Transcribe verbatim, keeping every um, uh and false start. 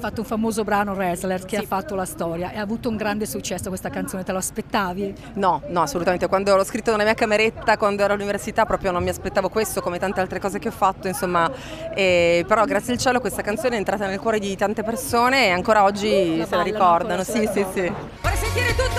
fatto un famoso brano, Wrestler, che sì. ha fatto la storia e ha avuto un grande successo questa canzone, te lo aspettavi? No, no, assolutamente, quando l'ho scritto nella mia cameretta, quando ero all'università, proprio non mi aspettavo questo, come tante altre cose che ho fatto, insomma, e, però grazie al cielo questa canzone è entrata nel cuore di tante persone e ancora oggi la se la ballano, ricordano, se la sì, sì, sì. Vorrei sentire tutto